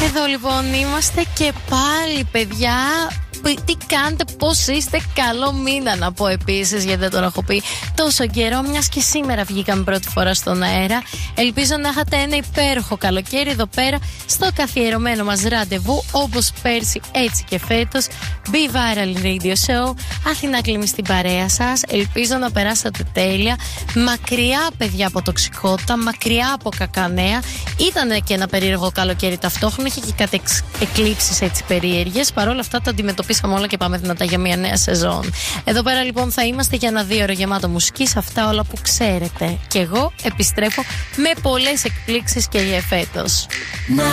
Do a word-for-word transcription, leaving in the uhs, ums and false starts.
Εδώ λοιπόν είμαστε και πάλι, παιδιά. Τι κάνετε, πώς είστε, καλό μήνα να πω επίσης, γιατί δεν τον έχω πει τόσο καιρό, μιας και σήμερα βγήκαμε πρώτη φορά στον αέρα. Ελπίζω να είχατε ένα υπέροχο καλοκαίρι εδώ πέρα στο καθιερωμένο μας ραντεβού, όπως πέρσι έτσι και φέτος. Be Viral Radio Show. Αθηνά Κλίμη στην παρέα σας. Ελπίζω να περάσατε τέλεια. Μακριά, παιδιά, από τοξικότητα, μακριά από κακά νέα. Ήταν και ένα περίεργο καλοκαίρι ταυτόχρονα, είχε και κάτι εκλήψεις έτσι περίεργες. Παρ' όλα αυτά τα αντιμετωπίσαμε όλα και πάμε δυνατά για μια νέα σεζόν. Εδώ πέρα λοιπόν θα είμαστε για ένα δύο ώρο γεμάτο μουσική, σε αυτά όλα που ξέρετε. Και εγώ επιστρέφω με πολλές εκπλήξεις και για φέτος.